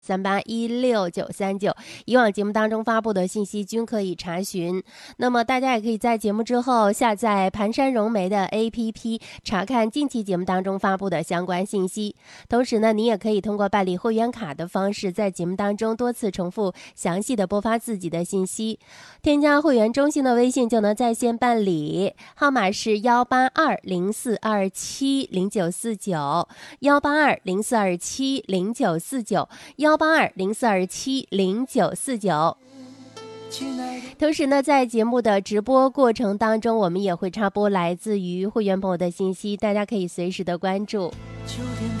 3816-939，以往节目当中发布的信息均可以查询。那么大家也可以在节目之后下载盘山融媒的 APP， 查看近期节目当中发布的相关信息。同时呢，你也可以通过办理会员卡的方式，在节目当中多次重复详细的播发自己的信息。添加会员中心的微信就能在线办理，号码是18204270949，18204270949，18204270949。同时呢，在节目的直播过程当中，我们也会插播来自于会员朋友的信息，大家可以随时的关注。